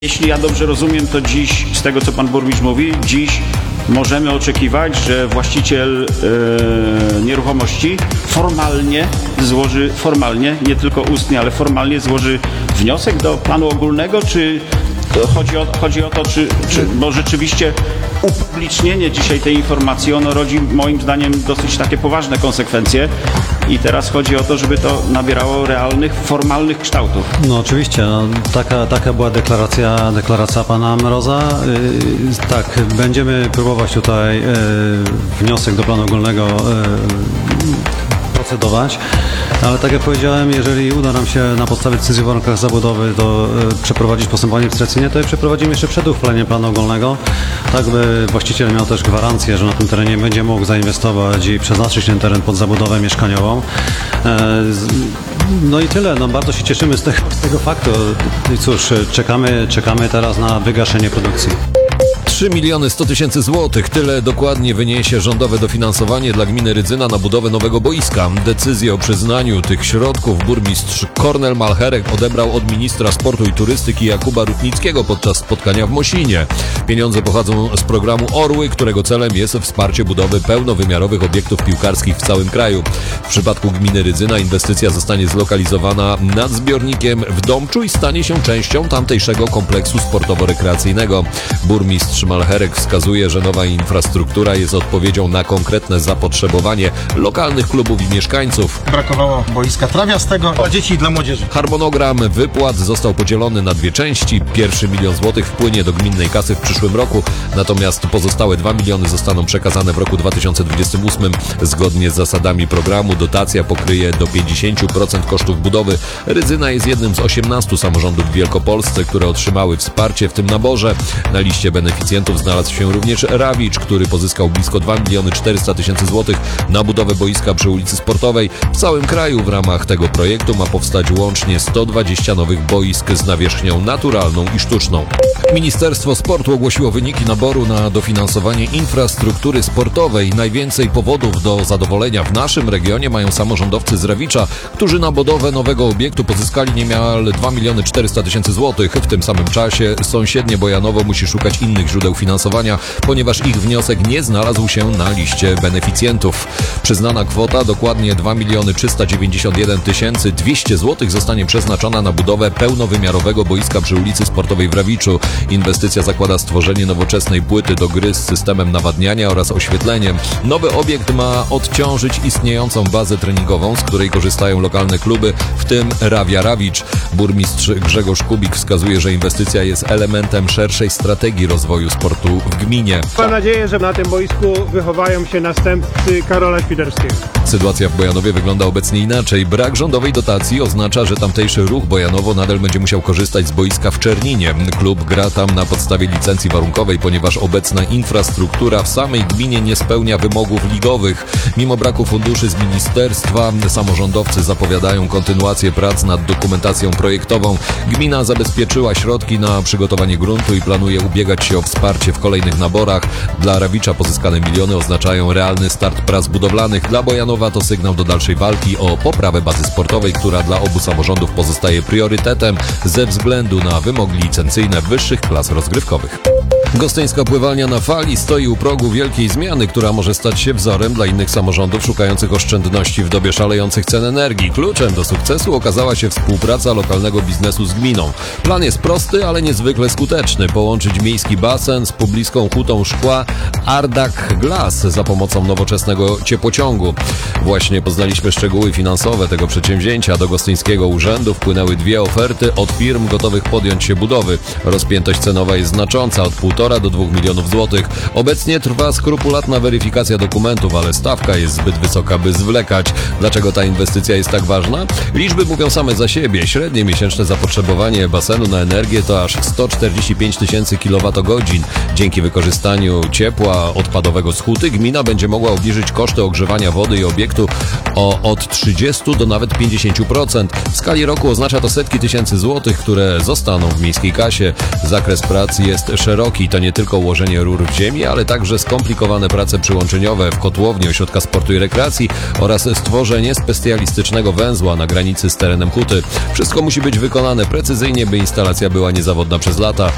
Jeśli ja dobrze rozumiem, to dziś, z tego co pan burmistrz mówi, dziś możemy oczekiwać, że właściciel nieruchomości formalnie, nie tylko ustnie, ale formalnie złoży wniosek do planu ogólnego, czy chodzi o to, bo rzeczywiście upublicznienie dzisiaj tej informacji, ono rodzi moim zdaniem dosyć takie poważne konsekwencje i teraz chodzi o to, żeby to nabierało realnych, formalnych kształtów. No oczywiście, taka była deklaracja pana Mroza. Tak, będziemy próbować tutaj wniosek do planu ogólnego procedować, ale tak jak powiedziałem, jeżeli uda nam się na podstawie decyzji o warunkach zabudowy to przeprowadzić postępowanie administracyjne, to je przeprowadzimy jeszcze przed uchwaleniem planu ogólnego, tak by właściciel miał też gwarancję, że na tym terenie będzie mógł zainwestować i przeznaczyć ten teren pod zabudowę mieszkaniową. No i tyle, bardzo się cieszymy z tego faktu i cóż, czekamy teraz na wygaszenie produkcji. 3 100 000 złotych. Tyle dokładnie wyniesie rządowe dofinansowanie dla gminy Rydzyna na budowę nowego boiska. Decyzję o przyznaniu tych środków burmistrz Kornel Malcherek odebrał od ministra sportu i turystyki Jakuba Rutnickiego podczas spotkania w Mosinie. Pieniądze pochodzą z programu Orły, którego celem jest wsparcie budowy pełnowymiarowych obiektów piłkarskich w całym kraju. W przypadku gminy Rydzyna inwestycja zostanie zlokalizowana nad zbiornikiem w Domczu i stanie się częścią tamtejszego kompleksu sportowo-rekreacyjnego. Burmistrz Malcherek wskazuje, że nowa infrastruktura jest odpowiedzią na konkretne zapotrzebowanie lokalnych klubów i mieszkańców. Brakowało boiska trawiastego dla dzieci i dla młodzieży. Harmonogram wypłat został podzielony na dwie części. Pierwszy 1 000 000 złotych wpłynie do gminnej kasy w przyszłym roku, natomiast pozostałe 2 miliony zostaną przekazane w roku 2028. Zgodnie z zasadami programu dotacja pokryje do 50% kosztów budowy. Rydzyna jest jednym z 18 samorządów w Wielkopolsce, które otrzymały wsparcie w tym naborze. Na liście beneficjentów znalazł się również Rawicz, który pozyskał blisko 2 400 000 złotych na budowę boiska przy ulicy Sportowej. W całym kraju w ramach tego projektu ma powstać łącznie 120 nowych boisk z nawierzchnią naturalną i sztuczną. Ministerstwo Sportu ogłosiło wyniki naboru na dofinansowanie infrastruktury sportowej. Najwięcej powodów do zadowolenia w naszym regionie mają samorządowcy z Rawicza, którzy na budowę nowego obiektu pozyskali niemal 2 400 000 złotych. W tym samym czasie sąsiednie Bojanowo musi szukać innych źródeł finansowania, ponieważ ich wniosek nie znalazł się na liście beneficjentów. Przyznana kwota, dokładnie 2 391 200 zł, zostanie przeznaczona na budowę pełnowymiarowego boiska przy ulicy Sportowej w Rawiczu. Inwestycja zakłada stworzenie nowoczesnej płyty do gry z systemem nawadniania oraz oświetleniem. Nowy obiekt ma odciążyć istniejącą bazę treningową, z której korzystają lokalne kluby, w tym Rawia Rawicz. Burmistrz Grzegorz Kubik wskazuje, że inwestycja jest elementem szerszej strategii rozwoju sportu w gminie. Mam nadzieję, że na tym boisku wychowają się następcy Karola Świderskiego. Sytuacja w Bojanowie wygląda obecnie inaczej. Brak rządowej dotacji oznacza, że tamtejszy ruch Bojanowo nadal będzie musiał korzystać z boiska w Czerninie. Klub gra tam na podstawie licencji warunkowej, ponieważ obecna infrastruktura w samej gminie nie spełnia wymogów ligowych. Mimo braku funduszy z ministerstwa, samorządowcy zapowiadają kontynuację prac nad dokumentacją projektową. Gmina zabezpieczyła środki na przygotowanie gruntu i planuje ubiegać się o wsparcie w kolejnych naborach. Dla Rawicza pozyskane miliony oznaczają realny start prac budowlanych. Dla Bojanowa to sygnał do dalszej walki o poprawę bazy sportowej, która dla obu samorządów pozostaje priorytetem ze względu na wymogi licencyjne wyższych klas rozgrywkowych. Gostyńska pływalnia na fali stoi u progu wielkiej zmiany, która może stać się wzorem dla innych samorządów szukających oszczędności w dobie szalejących cen energii. Kluczem do sukcesu okazała się współpraca lokalnego biznesu z gminą. Plan jest prosty, ale niezwykle skuteczny. Połączyć miejski basen z pobliską hutą szkła Ardak Glass za pomocą nowoczesnego ciepłociągu. Właśnie poznaliśmy szczegóły finansowe tego przedsięwzięcia. Do gostyńskiego urzędu wpłynęły dwie oferty od firm gotowych podjąć się budowy. Rozpiętość cenowa jest znacząca, od 1,5 do 2 milionów złotych. Obecnie trwa skrupulatna weryfikacja dokumentów, ale stawka jest zbyt wysoka, by zwlekać. Dlaczego ta inwestycja jest tak ważna? Liczby mówią same za siebie. Średnie miesięczne zapotrzebowanie basenu na energię to aż 145 000 kWh. Dzięki wykorzystaniu ciepła odpadowego z huty gmina będzie mogła obniżyć koszty ogrzewania wody i obiektu od 30 do nawet 50%. W skali roku oznacza to setki tysięcy złotych, które zostaną w miejskiej kasie. Zakres prac jest szeroki. To nie tylko ułożenie rur w ziemi, ale także skomplikowane prace przyłączeniowe w kotłowni ośrodka sportu i rekreacji oraz stworzenie specjalistycznego węzła na granicy z terenem huty. Wszystko musi być wykonane precyzyjnie, by instalacja była niezawodna przez lata.